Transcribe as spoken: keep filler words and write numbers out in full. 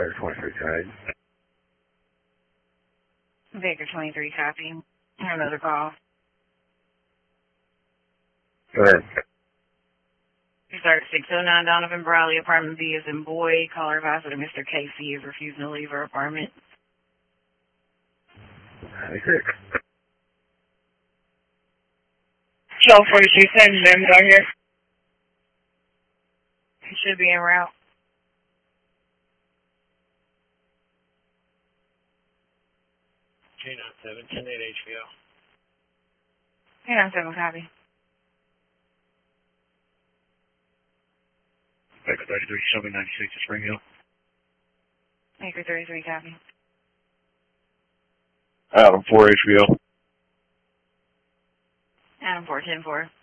Baker twenty-three, tonight. Baker twenty-three, copy. Another call. Go ahead. Start six oh nine Donovan Brawley, apartment B is in boy. Caller advised that Mister Casey is refusing to leave her apartment. ninety-six. twelve forty-three, send them down here. He should be en route. two nine seven, ten eight H V O. two nine seven, copy. Baker thirty-three, Shelby ninety-six to Spring Hill. Baker thirty-three, copy. Adam four H V O. Adam four ten four.